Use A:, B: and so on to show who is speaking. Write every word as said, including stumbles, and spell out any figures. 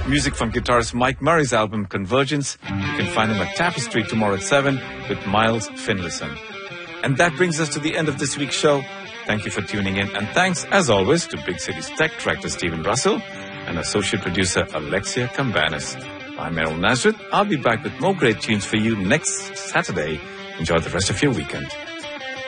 A: music from guitarist Mike Murray's album Convergence. You can find him at Tapestry tomorrow at seven with Miles Finlayson. And that brings us to the end of this week's show. Thank you for tuning in. And thanks, as always, to Big City's tech director Stephen Russell and associate producer Alexia Cambanis. I'm Errol Nazareth. I'll be back with more great tunes for you next Saturday. Enjoy the rest of your weekend.